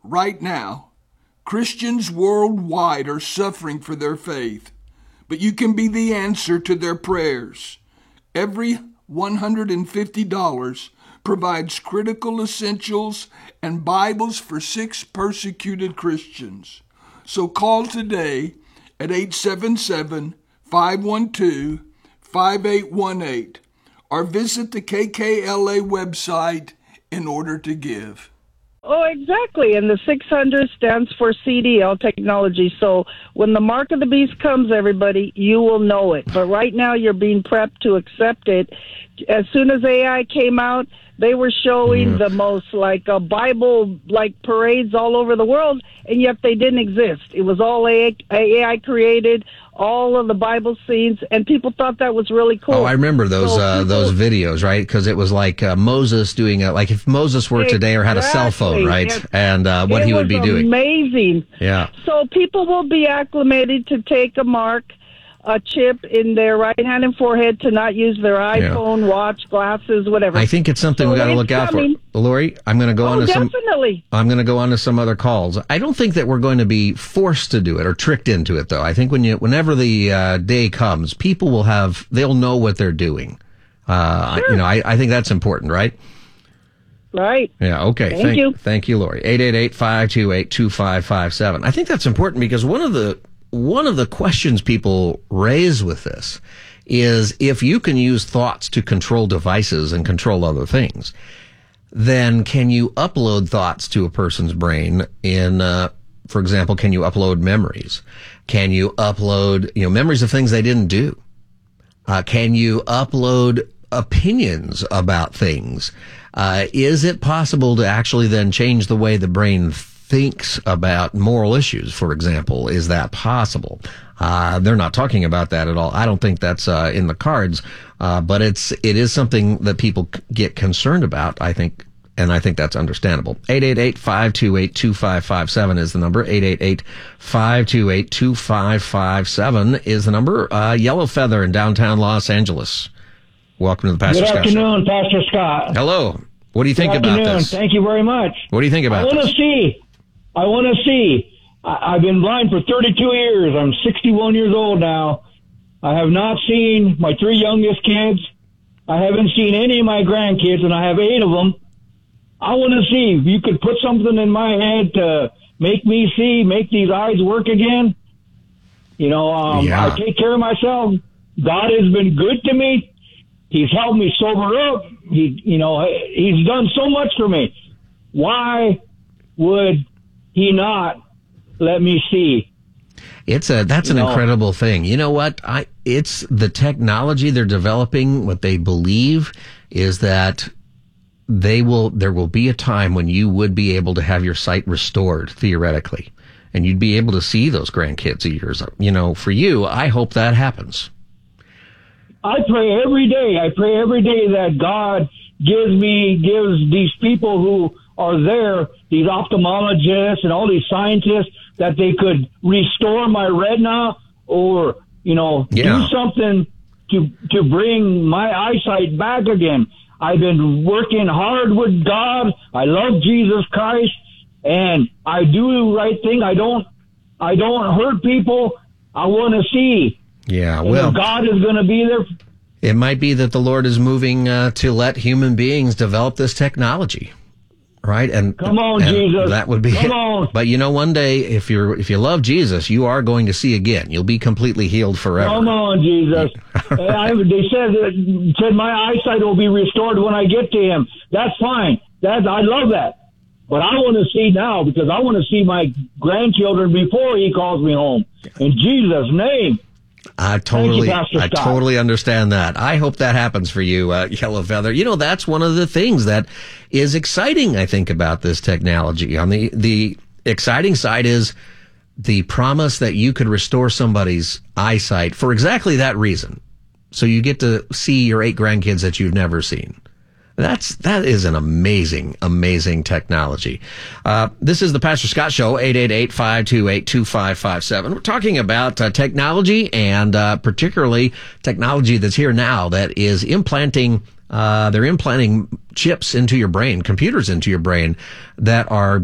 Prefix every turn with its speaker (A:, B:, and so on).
A: right now, Christians worldwide are suffering for their faith, but you can be the answer to their prayers. Every $150 provides critical essentials and Bibles for 6 persecuted Christians. So call today at 877-512-5818 or visit the KKLA website in order to give.
B: Oh, exactly. And the 600 stands for CDL technology. So when the mark of the beast comes, everybody, you will know it. But right now you're being prepped to accept it. As soon as AI came out, they were showing the most Bible parades all over the world, and yet they didn't exist. It was all AI created, all of the Bible scenes, and people thought that was really cool.
C: Oh, I remember those videos, right? Because it was like Moses doing like if Moses were today or had a cell phone, right? Yes. And what he would be doing.
B: Amazing.
C: Yeah.
B: So people will be acclimated to take a chip in their right hand and forehead to not use their iPhone, watch, glasses, whatever.
C: I think it's something we got to look out for. Lori, I'm going to go on to I'm going to go on to some other calls. I don't think that we're going to be forced to do it or tricked into it, though. I think whenever the day comes, people they'll know what they're doing. Sure. I think that's important, right?
B: Right.
C: Yeah, okay.
B: Thank you.
C: Thank you, Lori. 888-528-2557. I think that's important because one of the questions people raise with this is if you can use thoughts to control devices and control other things, then can you upload thoughts to a person's brain for example, can you upload memories? Can you upload, memories of things they didn't do? Can you upload opinions about things? Is it possible to actually then change the way the brain thinks about moral issues, for example? Is that possible? They're not talking about that at all. I don't think that's in the cards, but it is something that people get concerned about, I think, and I think that's understandable. 888-528-2557 is the number. 888-528-2557 is the number. Yellow Feather in downtown Los Angeles. Welcome to the Pastor Scott Show.
D: Good afternoon, Pastor Scott.
C: Hello. What do you think about this?
D: Thank you very much.
C: What do you think about this?
D: I want to see. I've been blind for 32 years. I'm 61 years old now. I have not seen my 3 youngest kids. I haven't seen any of my grandkids, and I have 8 of them. I want to see if you could put something in my head to make me see, make these eyes work again. I take care of myself. God has been good to me. He's helped me sober up. He's done so much for me. Why would he not let me see?
C: That's an incredible thing. You know what? It's the technology they're developing. What they believe is that there will be a time when you would be able to have your sight restored theoretically, and you'd be able to see those grandkids of yours. For you, I hope that happens.
D: I pray every day. That God gives these people who are there, these ophthalmologists and all these scientists, that they could restore my retina or, do something to bring my eyesight back again. I've been working hard with God. I love Jesus Christ, and I do the right thing. I don't hurt people. I want to see.
C: Yeah,
D: God is going to be there.
C: It might be that the Lord is moving to let human beings develop this technology, right? And
D: come on, Jesus,
C: that would be. Come on. But one day, if you love Jesus, you are going to see again. You'll be completely healed forever.
D: Come on, Jesus. They said my eyesight will be restored when I get to Him. That's fine. I love that. But I want to see now, because I want to see my grandchildren before He calls me home. In Jesus' name.
C: I totally understand that. I hope that happens for you, Yellow Feather. That's one of the things that is exciting, I think, about this technology. On the exciting side is the promise that you could restore somebody's eyesight for exactly that reason. So you get to see your 8 grandkids that you've never seen. That is an amazing, amazing technology. This is the Pastor Scott Show, 888-528-2557. We're talking about technology and particularly technology that's here now that is implanting they're implanting chips into your brain, computers into your brain that are